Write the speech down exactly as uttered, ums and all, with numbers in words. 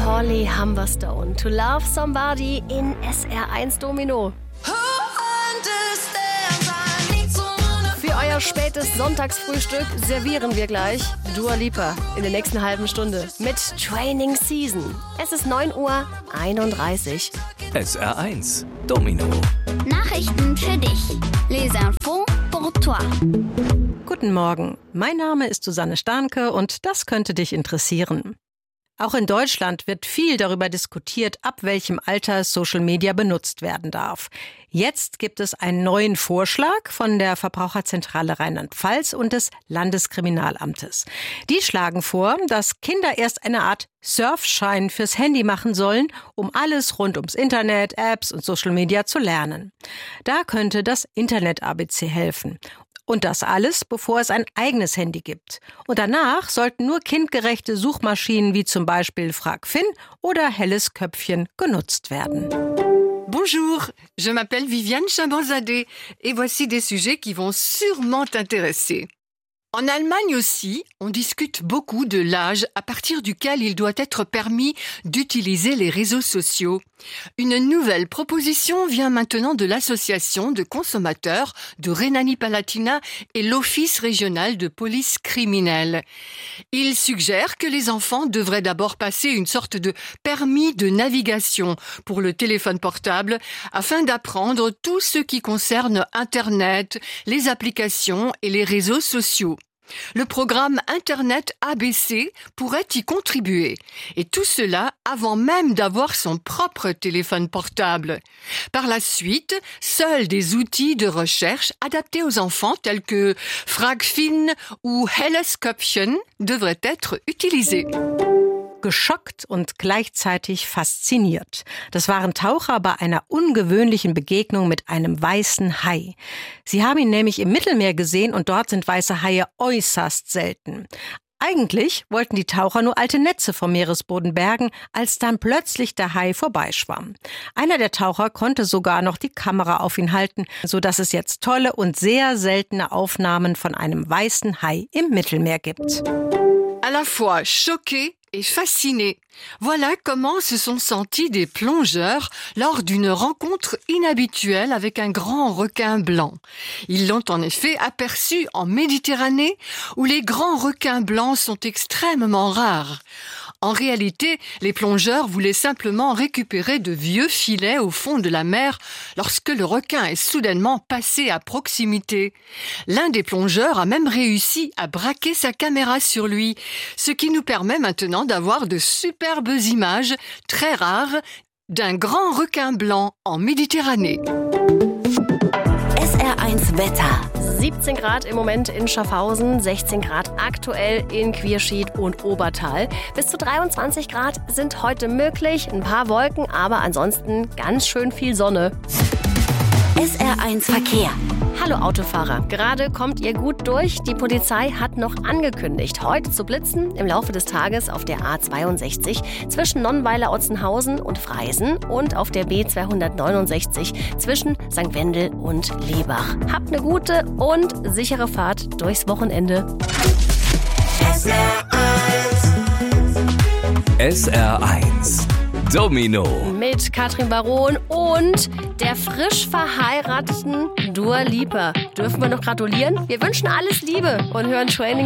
Holly Humberstone, To Love Somebody in S R eins Domino. Für euer spätes Sonntagsfrühstück servieren wir gleich Dua Lipa in der nächsten halben Stunde mit Training Season. Es ist neun Uhr einunddreißig. S R eins Domino. Nachrichten für dich. Les infos pour toi. Guten Morgen, mein Name ist Susanne Starnke und das könnte dich interessieren. Auch in Deutschland wird viel darüber diskutiert, ab welchem Alter Social Media benutzt werden darf. Jetzt gibt es einen neuen Vorschlag von der Verbraucherzentrale Rheinland-Pfalz und des Landeskriminalamtes. Die schlagen vor, dass Kinder erst eine Art Surfschein fürs Handy machen sollen, um alles rund ums Internet, Apps und Social Media zu lernen. Da könnte das Internet-A B C helfen. Und das alles, bevor es ein eigenes Handy gibt. Und danach sollten nur kindgerechte Suchmaschinen wie zum Beispiel FragFin oder Helles Köpfchen genutzt werden. Bonjour, je m'appelle Viviane Chabanzadeh et voici des sujets qui vont sûrement t'intéresser. En Allemagne aussi, on discute beaucoup de l'âge à partir duquel il doit être permis d'utiliser les réseaux sociaux. Une nouvelle proposition vient maintenant de l'association de consommateurs de Rhénanie-Palatinat et l'Office régional de police criminelle. Il suggère que les enfants devraient d'abord passer une sorte de permis de navigation pour le téléphone portable afin d'apprendre tout ce qui concerne Internet, les applications et les réseaux sociaux. Le programme Internet A B C pourrait y contribuer. Et tout cela avant même d'avoir son propre téléphone portable. Par la suite, seuls des outils de recherche adaptés aux enfants tels que FragFin ou Helles Köpfchen devraient être utilisés. Geschockt und gleichzeitig fasziniert. Das waren Taucher bei einer ungewöhnlichen Begegnung mit einem weißen Hai. Sie haben ihn nämlich im Mittelmeer gesehen und dort sind weiße Haie äußerst selten. Eigentlich wollten die Taucher nur alte Netze vom Meeresboden bergen, als dann plötzlich der Hai vorbeischwamm. Einer der Taucher konnte sogar noch die Kamera auf ihn halten, sodass es jetzt tolle und sehr seltene Aufnahmen von einem weißen Hai im Mittelmeer gibt. À la fois choqué et fasciné. Voilà comment se sont sentis des plongeurs lors d'une rencontre inhabituelle avec un grand requin blanc. Ils l'ont en effet aperçu en Méditerranée, où les grands requins blancs sont extrêmement rares. En réalité, les plongeurs voulaient simplement récupérer de vieux filets au fond de la mer lorsque le requin est soudainement passé à proximité. L'un des plongeurs a même réussi à braquer sa caméra sur lui, ce qui nous permet maintenant d'avoir de superbes images très rares d'un grand requin blanc en Méditerranée. S R eins Wetter. siebzehn Grad im Moment in Schaffhausen, sechzehn Grad aktuell in Quierschied und Obertal. Bis zu dreiundzwanzig Grad sind heute möglich, ein paar Wolken, aber ansonsten ganz schön viel Sonne. S R eins Verkehr. Hallo Autofahrer, gerade kommt ihr gut durch. Die Polizei hat noch angekündigt, heute zu blitzen im Laufe des Tages auf der A zweiundsechzig zwischen Nonnweiler-Otzenhausen und Freisen und auf der B zweihundertneunundsechzig zwischen Sankt Wendel und Lebach. Habt eine gute und sichere Fahrt durchs Wochenende. S R eins. S R eins Domino. Mit Katrin Baron und der frisch verheirateten Dua Lipa. Dürfen wir noch gratulieren? Wir wünschen alles Liebe und hören Training